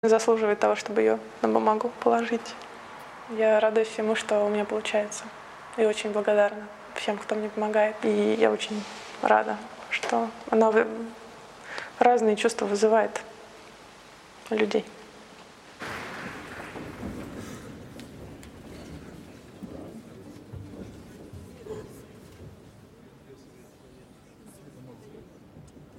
заслуживает того, чтобы ее на бумагу положить. Я радуюсь всему, что у меня получается. И очень благодарна всем, кто мне помогает. И я очень рада, что она разные чувства вызывает у людей.